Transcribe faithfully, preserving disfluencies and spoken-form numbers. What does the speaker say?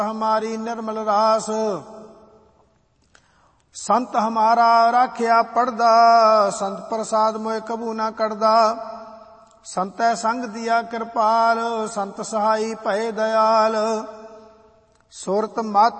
हमारी निर्मल रास। संत हमारा राखिया पड़दा, संत प्रसाद मोए कबू ना कड़दा। संतै संग दिया कृपाल, संत सहाई भय दयाल। सुरत मत